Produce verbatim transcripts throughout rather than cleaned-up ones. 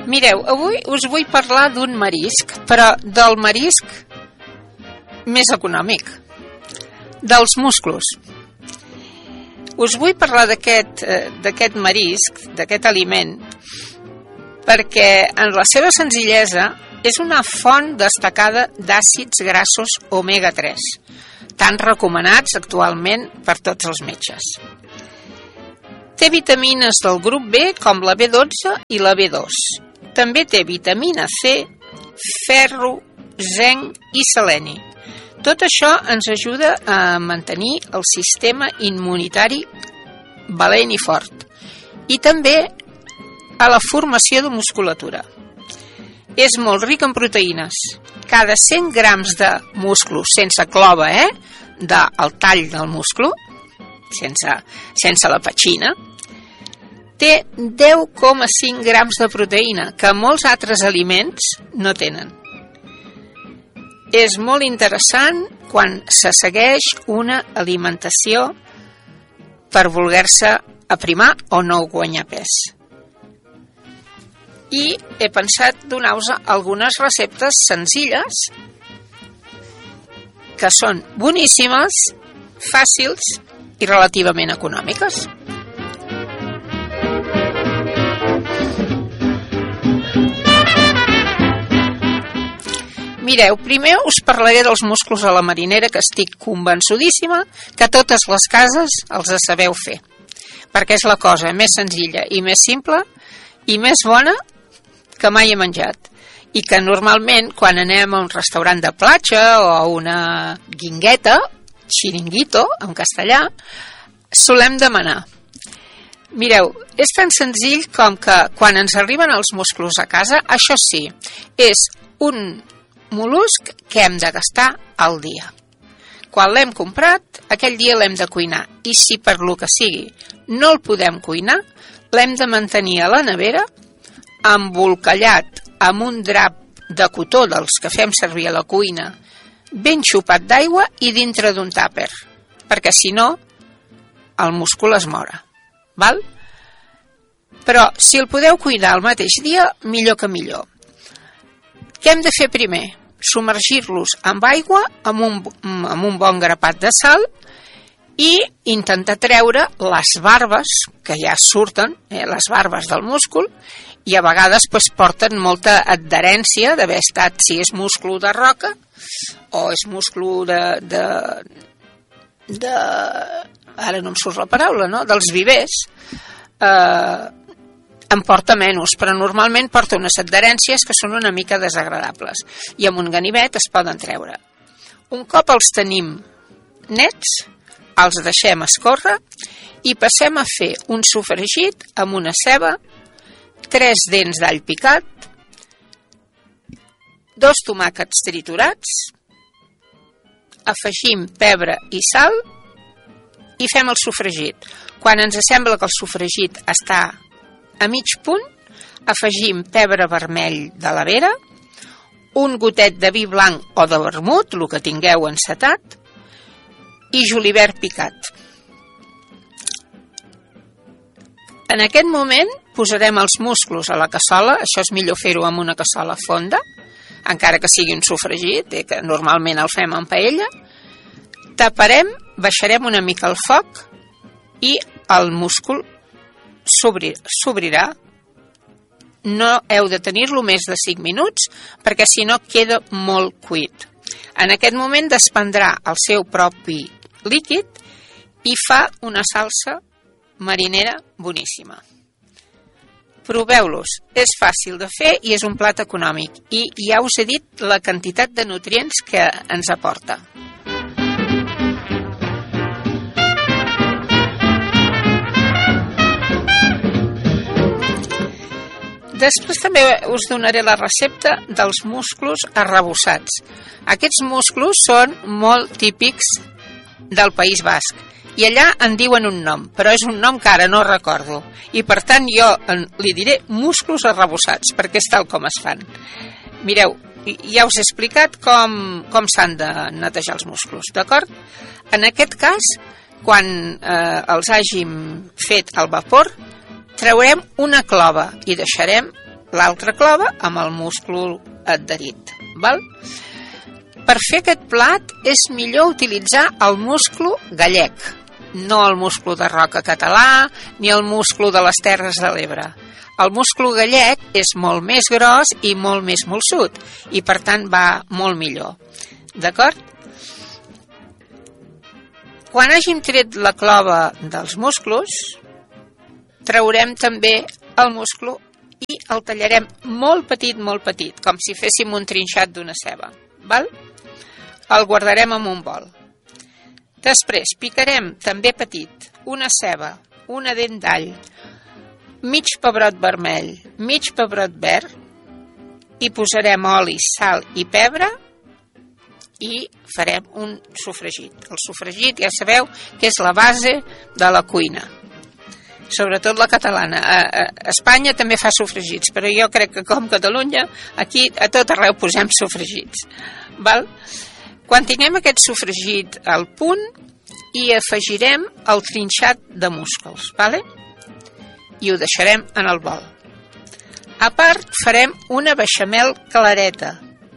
Mireu, avui us vull parlar d'un marisc, però del marisc més econòmic, dels musclos. Us vull parlar d'aquest d'aquest marisc, d'aquest aliment, perquè en la seva senzillesa és una font destacada d'àcids grassos omega tres, tan recomanats actualment per tots els metges. Té vitamines del grup B com la B dotze i la B dos. També té vitamina C, ferro, zinc i seleni. Tot això ens ajuda a mantenir el sistema immunitari valent i fort i també a la formació de musculatura. És molt ric en proteïnes. Cada cent grams de musclo, sense clova, eh? del tall del musclo, sense, sense la petxina, té deu coma cinc grams de proteïna, que molts altres aliments no tenen. És molt interessant quan se segueix una alimentació per voler-se aprimar o no guanyar pes. I he pensat donar-vos algunes receptes senzilles que són boníssimes, fàcils i relativament econòmiques. Mireu, primer us parlaré dels musclos a la marinera, que estic convençudíssima que totes les cases els sabeu fer, perquè és la cosa més senzilla i més simple i més bona que mai he menjat, i que normalment quan anem a un restaurant de platja o a una guingueta, xiringuito en castellà, solem demanar. Mireu, és tan senzill com que quan ens arriben els musclos a casa, això sí, és un mol·lusc que hem de gastar al dia. Quan l'hem comprat, aquell dia l'hem de cuinar, i si per lo que sigui no el podem cuinar, l'hem de mantenir a la nevera embolcallat amb un drap de cotó dels que fem servir a la cuina, ben xupat d'aigua i dintre d'un tàper, perquè si no el múscul es mora, val? Però si el podeu cuidar el mateix dia, millor que millor. Què hem de fer primer? Submergir-los amb aigua, amb un, amb un bon grapat de sal i intentar treure les barbes, que ja surten, eh, les barbes del múscul, i a vegades pues, porten molta adherència d'haver estat, si és múscul de roca o és múscul de, de, de ara no em surt la paraula, no? dels vivers, eh, en porta menys, però normalment porta unes adherències que són una mica desagradables i amb un ganivet es poden treure. Un cop els tenim nets, els deixem escórrer i passem a fer un sofregit amb una ceba, tres dents d'all picat, dos tomàquets triturats, afegim pebre i sal i fem el sofregit. Quan ens sembla que el sofregit està a mig punt, afegim pebre vermell de la vera, un gotet de vi blanc o de vermut, el que tingueu encetat, i julivert picat. En aquest moment posarem els musclos a la cassola, això és millor fer-ho amb una cassola fonda, encara que sigui un sofregit, eh, que normalment el fem en paella, taparem, baixarem una mica el foc i el múscul s'obrirà. No heu de tenir-lo més de cinc minuts perquè si no queda molt cuit. En aquest moment desprendrà el seu propi líquid i fa una salsa marinera boníssima. Proveu-los, és fàcil de fer i és un plat econòmic i ja us he dit la quantitat de nutrients que ens aporta. Després també us donaré la recepta dels musclos arrebossats. Aquests musclos són molt típics del País Basc i allà en diuen un nom, però és un nom que ara no recordo i per tant jo li diré musclos arrebossats perquè és tal com es fan. Mireu, ja us he explicat com, com s'han de netejar els musclos, d'acord? En aquest cas, quan eh, els hàgim fet al vapor, traurem una clova i deixarem l'altra clova amb el múscul adherit. Val? Per fer aquest plat és millor utilitzar el musclo gallec, no el musclo de roca català ni el musclo de les Terres de l'Ebre. El musclo gallec és molt més gros i molt més molsut i per tant va molt millor. D'acord? Quan hàgim tret la clova dels musclos, traurem també el musclo i el tallarem molt petit, molt petit, com si féssim un trinxat d'una ceba. Val? El guardarem en un bol. Després picarem també petit una ceba, una dent d'all, mig pebrot vermell, mig pebrot verd, i posarem oli, sal i pebre i farem un sofregit. El sofregit ja sabeu que és la base de la cuina, sobretot la catalana. A, a Espanya també fa sofregits, però jo crec que com Catalunya, aquí a tot arreu posem sofregits. Val? Quan tinguem aquest sofregit al punt, hi afegirem el trinxat de musclos, vale? I ho deixarem en el bol. A part, farem una beixamel clareta.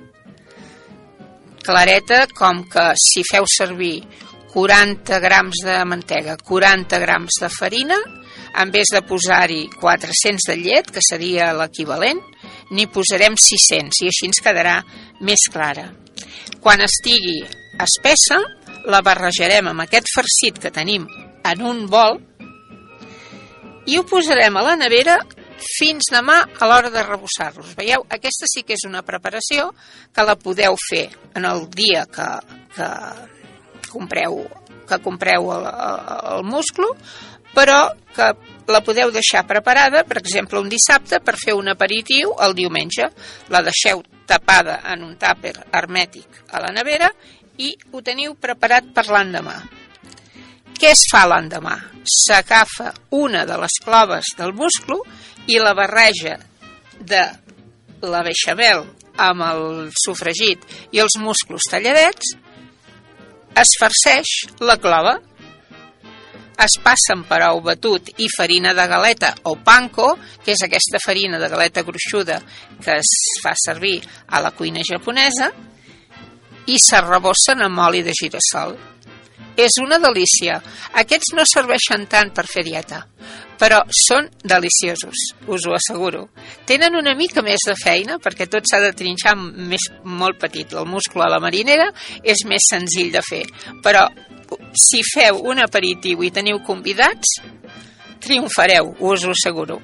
Clareta com que si feu servir quaranta grams de mantega, quaranta grams de farina, en vez de posar-hi quatre-cents de llet, que seria l'equivalent, n'hi posarem sis-cents i així ens quedarà més clara. Quan estigui espessa, la barrejarem amb aquest farcit que tenim en un bol i ho posarem a la nevera fins demà a l'hora de rebussar-los. Veieu? Aquesta sí que és una preparació que la podeu fer en el dia que, que compreu, que compreu el, el musclo, però que la podeu deixar preparada, per exemple, un dissabte per fer un aperitiu el diumenge. La deixeu tapada en un tàper hermètic a la nevera i ho teniu preparat per l'endemà. Què es fa l'endemà? S'agafa una de les cloves del musclo i la barreja de la beixamel amb el sofregit i els musclos talladets, es farceix la clova, es passa amb perou batut i farina de galeta o panko, que és aquesta farina de galeta gruixuda que es fa servir a la cuina japonesa, i s'arrebossen amb oli de girassol. És una delícia. Aquests no serveixen tant per fer dieta, però són deliciosos, us ho asseguro. Tenen una mica més de feina perquè tot s'ha de trinxar més, molt petit. El musclo a la marinera és més senzill de fer, però si feu un aperitiu i teniu convidats, triomfareu, us ho asseguro.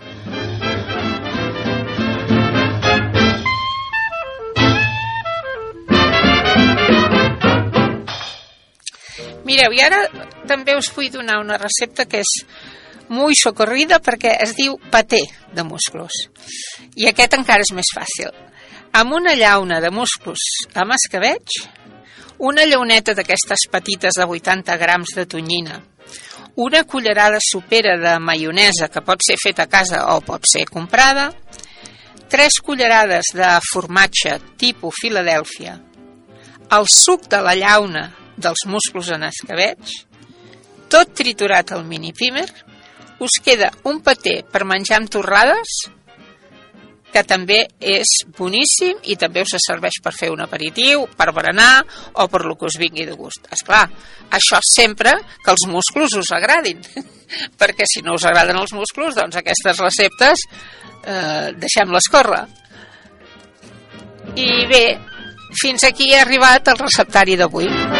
Mireu, i ara també us vull donar una recepta que és molt socorrida perquè es diu paté de musclos. I aquest encara és més fàcil. Amb una llauna de musclos amb escabeig, una llauneta d'aquestes petites de vuitanta grams de tonyina, una cullerada sopera de maionesa que pot ser feta a casa o pot ser comprada, tres cullerades de formatge tipus Filadèlfia, el suc de la llauna dels musclos en escabeig, tot triturat al mini-pímer, us queda un paté per menjar amb torrades, que també és boníssim i també us serveix per fer un aperitiu, per berenar o per lo que us vingui de gust. Esclar, això sempre que els musclos us agradin, perquè si no us agraden els musclos, doncs aquestes receptes eh, deixem-les córrer. I bé, fins aquí ha arribat el receptari d'avui.